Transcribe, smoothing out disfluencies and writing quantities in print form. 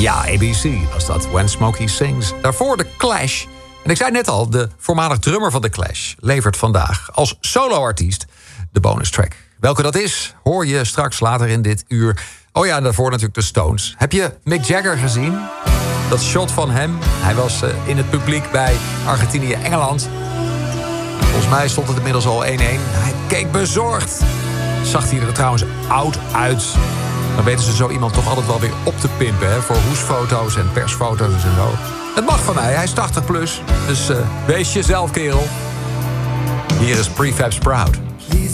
Ja, ABC was dat, When Smokey Sings. Daarvoor The Clash. En ik zei net al, de voormalig drummer van The Clash levert vandaag als soloartiest de bonus track. Welke dat is, hoor je straks later in dit uur. Oh ja, en daarvoor natuurlijk de Stones. Heb je Mick Jagger gezien? Dat shot van hem. Hij was in het publiek bij Argentinië-Engeland. Volgens mij stond het inmiddels al 1-1. Hij keek bezorgd. Zag hij er trouwens oud uit. Dan weten ze zo iemand toch altijd wel weer op te pimpen, hè? Voor hoesfoto's en persfoto's en zo. Het mag van mij, hij is 80 plus. Dus wees jezelf, kerel. Hier is Prefab Sprout.